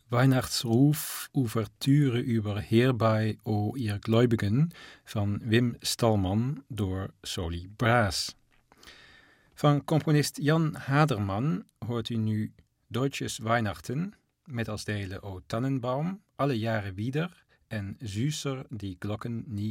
Weihnachtsruf, Ouvertüre über Herbei, o ihr Gläubigen van Wim Stalman door Soli Braas. Van componist Jan Haderman hoort u nu Deutsches Weihnachten met als delen O Tannenbaum, Alle Jahre wieder en Süßer die Glocken nie